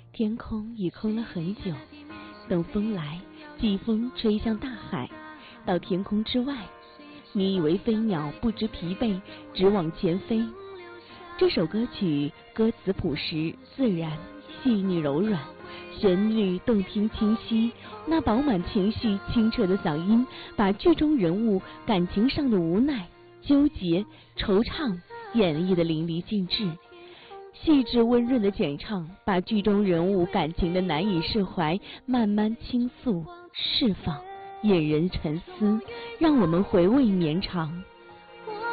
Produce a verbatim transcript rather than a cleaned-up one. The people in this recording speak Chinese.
天空已空了很久，等风来，季风吹向大海，到天空之外，你以为飞鸟不知疲惫，只往前飞。这首歌曲歌词朴实自然，细腻柔软，旋律动听清晰，那饱满情绪清澈的嗓音，把剧中人物感情上的无奈、纠结、惆怅演绎得淋漓尽致。细致温润的简唱，把剧中人物感情的难以释怀慢慢倾诉释放，引人沉思，让我们回味绵长。